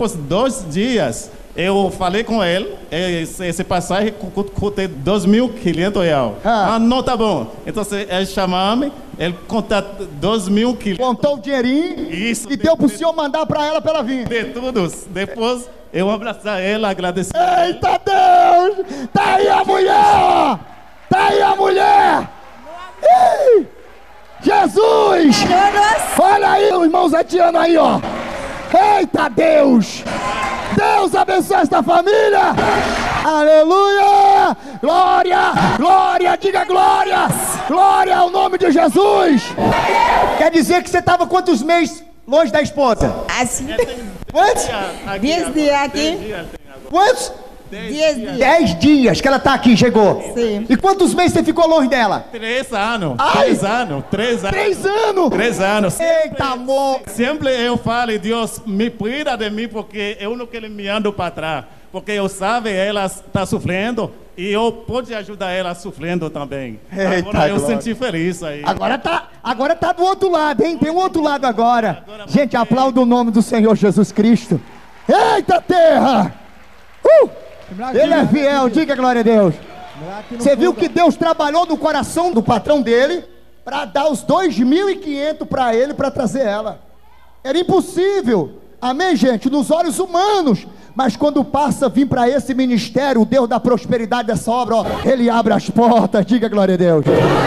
depois de 2 dias, eu falei com ele, esse passagem custei R$2.500. Não, tá bom. Então ele chamou-me, ele contou R$2.500. Contou o dinheirinho. Isso. E deu pro senhor mandar pra ela vir. De tudo. Depois eu abracei ela, agradeci. Eita Deus! Tá aí a mulher! Tá aí a mulher! Ih! Jesus! Olha aí, o irmão Zetiano aí, ó! Eita Deus! Deus abençoe esta família! Aleluia! Glória! Glória! Diga glória! Glória ao nome de Jesus! Quer dizer que você estava quantos meses longe da esposa? Assim. Quantos? 10 dias aqui. Quantos? 10 dias. 10 dias que ela tá aqui, chegou. Sim. E quantos meses você ficou longe dela? 3 anos. Ai! 3 anos. 3 anos. 3 anos! 3 anos. Eita, amor! Sempre eu falo, Deus, me cuida de mim, porque eu não quero me ando para trás. Porque eu sei ela está sofrendo e eu posso ajudar ela sofrendo também. Eita, agora eu glória. senti feliz aí. Agora tá do outro lado, hein? Tem um outro lado agora. Gente, aplauda o nome do Senhor Jesus Cristo. Eita terra! Ele é fiel, diga glória a Deus. Você viu que Deus trabalhou no coração do patrão dele para dar os 2.500 para ele, para trazer ela. Era impossível, amém, gente, nos olhos humanos. Mas quando passa a vir para esse ministério, o Deus da prosperidade dessa obra, ó, ele abre as portas, diga glória a Deus.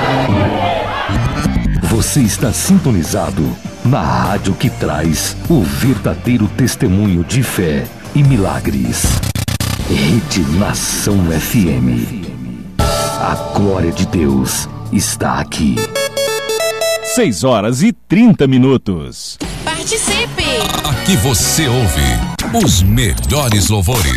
Você está sintonizado na rádio que traz o verdadeiro testemunho de fé e milagres. Rede Nação FM. A glória de Deus está aqui. 6h30. Participe! Aqui você ouve os melhores louvores.